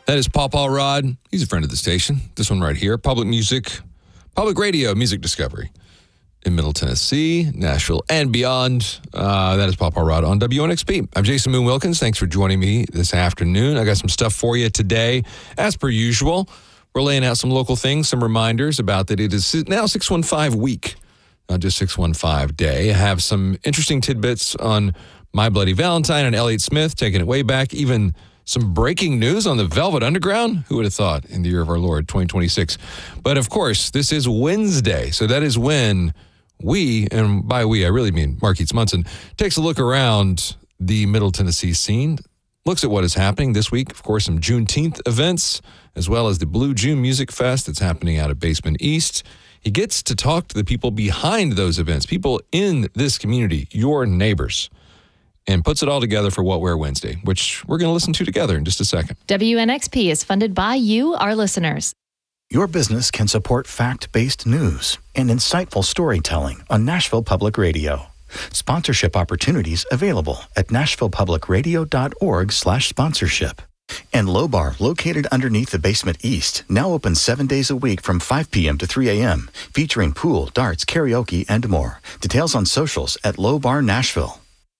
That is Paw Paw Rod. He's a friend of the station. This one right here, Public Radio, Music Discovery in Middle Tennessee, Nashville, and beyond. That is Paw Paw Rod on WNXP. I'm Jason Moon Wilkins. Thanks for joining me this afternoon. I got some stuff for you today. As per usual, we're laying out some local things, some reminders about that it is now 615 week, not just 615 day. I have some interesting tidbits on My Bloody Valentine and Elliott Smith, taking it way back, even some breaking news on the Velvet Underground. Who would have thought in the year of our Lord, 2026? But of course, this is Wednesday. So that is when we, and by we, I really mean Marquise Munson, takes a look around the Middle Tennessee scene, looks at what is happening this week. Of course, some Juneteenth events, as well as the Blue June Music Fest that's happening out at Basement East. He gets to talk to the people behind those events, people in this community, your neighbors, and puts it all together for What Wear Wednesday, which we're going to listen to together in just a second. WNXP is funded by you, our listeners. Your business can support fact-based news and insightful storytelling on Nashville Public Radio. Sponsorship opportunities available at nashvillepublicradio.org/sponsorship. And Low Bar, located underneath the Basement East, now open 7 days a week from 5 p.m. to 3 a.m., featuring pool, darts, karaoke, and more. Details on socials at Low Bar Nashville.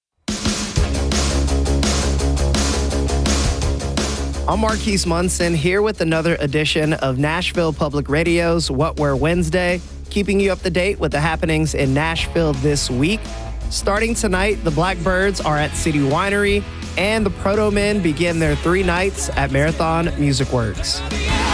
I'm Marquise Munson here with another edition of Nashville Public Radio's What Wear Wednesday, keeping you up to date with the happenings in Nashville this week. Starting tonight, the Blackbirds are at City Winery, and the Proto Men begin their 3 nights at Marathon Music Works.